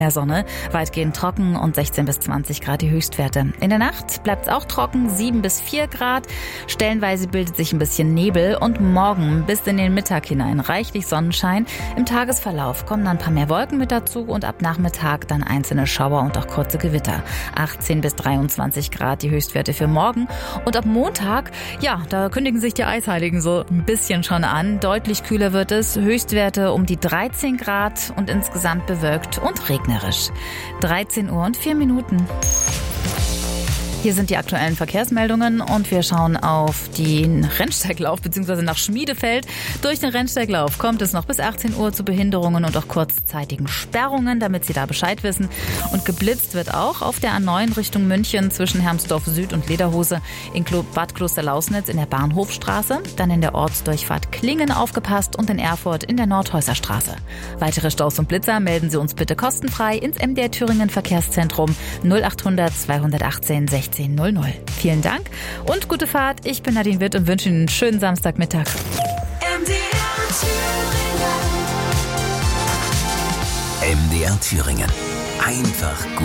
Der Sonne, weitgehend trocken und 16 bis 20 Grad die Höchstwerte. In der Nacht bleibt es auch trocken, 7 bis 4 Grad. Stellenweise bildet sich ein bisschen Nebel und morgen bis in den Mittag hinein reichlich Sonnenschein. Im Tagesverlauf kommen dann ein paar mehr Wolken mit dazu und ab Nachmittag dann einzelne Schauer und auch kurze Gewitter. 18 bis 23 Grad die Höchstwerte für morgen. Und ab Montag, ja, da kündigen sich die Eisheiligen so ein bisschen schon an. Deutlich kühler wird es, Höchstwerte um die 13 Grad und insgesamt bewölkt und regnerisch. 13 Uhr und 4 Minuten. Hier sind die aktuellen Verkehrsmeldungen und wir schauen auf den Rennsteiglauf bzw. nach Schmiedefeld. Durch den Rennsteiglauf kommt es noch bis 18 Uhr zu Behinderungen und auch kurzzeitigen Sperrungen, damit Sie da Bescheid wissen. Und geblitzt wird auch auf der A9 Richtung München zwischen Hermsdorf Süd und Lederhose in Bad Klosterlausnitz in der Bahnhofstraße, dann in der Ortsdurchfahrt Klingen aufgepasst und in Erfurt in der Nordhäuserstraße. Weitere Staus und Blitzer melden Sie uns bitte kostenfrei ins MDR Thüringen Verkehrszentrum 0800 218 16 00. Vielen Dank und gute Fahrt. Ich bin Nadine Witt und wünsche Ihnen einen schönen Samstagmittag. MDR Thüringen. Einfach gut.